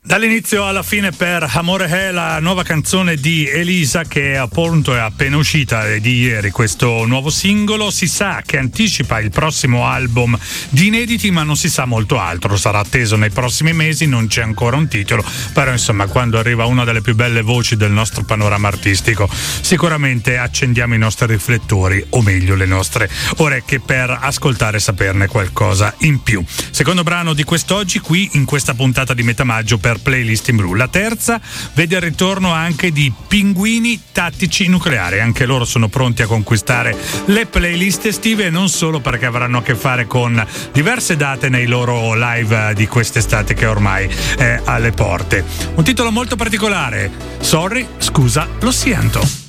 Dall'inizio alla fine per Amore è la nuova canzone di Elisa, che appunto è appena uscita di ieri, questo nuovo singolo. Si sa che anticipa il prossimo album di inediti, ma non si sa molto altro, sarà atteso nei prossimi mesi, non c'è ancora un titolo, però insomma quando arriva una delle più belle voci del nostro panorama artistico sicuramente accendiamo i nostri riflettori, o meglio le nostre orecchie, per ascoltare e saperne qualcosa in più. Secondo brano di quest'oggi qui in questa puntata di metà maggio per Playlist in Blu. La terza vede il ritorno anche di Pinguini Tattici Nucleari, anche loro sono pronti a conquistare le playlist estive, e non solo, perché avranno a che fare con diverse date nei loro live di quest'estate che ormai è alle porte. Un titolo molto particolare, Sorry, scusa, lo sento.